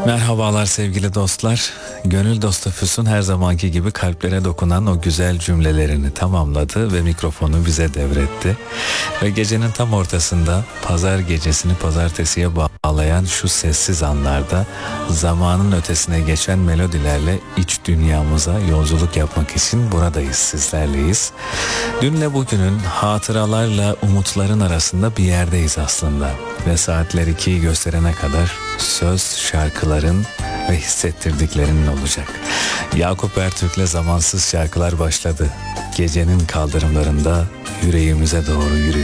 Merhabalar sevgili dostlar. Gönül dostu Füsun her zamanki gibi kalplere dokunan o güzel cümlelerini tamamladı ve mikrofonu bize devretti. Ve gecenin tam ortasında pazar gecesini pazartesiye bağlayan şu sessiz anlarda zamanın ötesine geçen melodilerle iç dünyamıza yolculuk yapmak için buradayız, sizlerleyiz. Dünle bugünün hatıralarla umutların arasında bir yerdeyiz aslında. Ve saatler 2'yi gösterene kadar söz, şarkıların ve hissettirdiklerinin olacak. Yakup Ertürk'le Zamansız Şarkılar başladı. Gecenin kaldırımlarında yüreğimize doğru yürüyor.